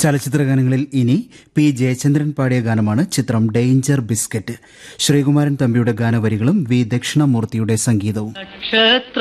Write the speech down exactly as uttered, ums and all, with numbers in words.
ചലച്ചിത്ര ഗാനങ്ങളിൽ ഇനി പി ജയചന്ദ്രൻ പാടിയ ഗാനമാണ് ചിത്രം ഡേഞ്ചർ ബിസ്ക്കറ്റ്. ശ്രീകുമാരൻ തമ്പിയുടെ ഗാനവരികളും വി ദക്ഷിണാമൂർത്തിയുടെ സംഗീതവും.